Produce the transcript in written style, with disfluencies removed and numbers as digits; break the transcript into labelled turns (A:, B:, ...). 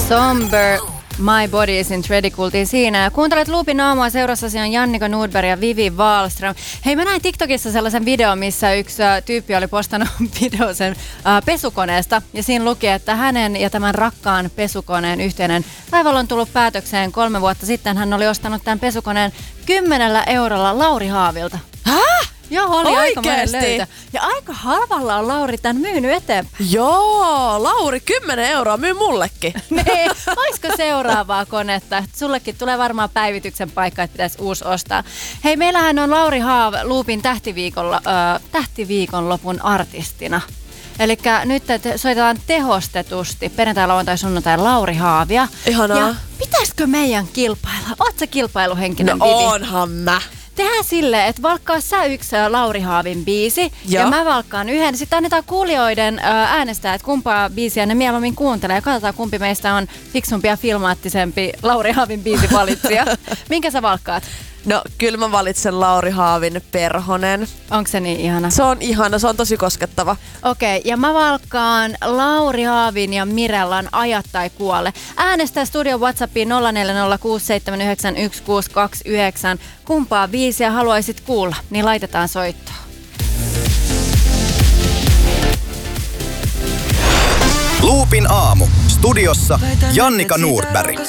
A: Somber, My Body Isn't Ready kuultiin siinä. Ja kuuntelet Loopin aamua, seurassasi on Jannika Nordberg ja Vivi Wallström. Hei, mä näin TikTokissa sellaisen videon, missä yksi tyyppi oli postannut video sen pesukoneesta. Ja siinä luki, että hänen ja tämän rakkaan pesukoneen yhteinen taival on tullut päätökseen 3 vuotta sitten. Hän oli ostanut tämän pesukoneen 10 eurolla Lauri Haavilta.
B: Häh?
A: Joo, oli
B: Oikeesti?
A: aika löytö. Ja aika halvalla on Lauri tämän myynyt eteenpäin.
B: Joo, Lauri, 10 euroa myy mullekin.
A: Niin, olisiko seuraavaa konetta? Sullekin tulee varmaan päivityksen paikka, että pitäisi uusi ostaa. Hei, meillähän on Lauri Haav Loopin tähtiviikonlopun artistina. Elikkä nyt soitetaan tehostetusti perjantai, lauantai, sunnuntai Lauri Haavia.
B: Ihanaa.
A: Ja pitäisikö meidän kilpailla? Oot sä kilpailuhenkinen,
B: No
A: Vivi?
B: onhan mä.
A: Tehdään silleen, että valkkaa sä yksi Lauri Haavin biisi ja mä valkkaan yhden. Sitten annetaan kuulijoiden äänestää, että kumpaa biisiä ne mieluummin kuuntelee. Ja katsotaan, kumpi meistä on fiksumpi ja filmaattisempi Lauri Haavin biisivalitsija. Minkä sä valkkaat?
B: No kyllä mä valitsen Lauri Haavin Perhonen.
A: Onko se niin ihana?
B: Se on ihana, se on tosi koskettava.
A: Okei, ja mä valkkaan Lauri Haavin ja Mirellan Ajat tai kuole. Äänestää studion WhatsAppiin 0406716629. Kumpaa biisiä haluaisit kuulla, niin laitetaan soittoon.
C: Loopin aamu. Studiossa Jannika Nordberg.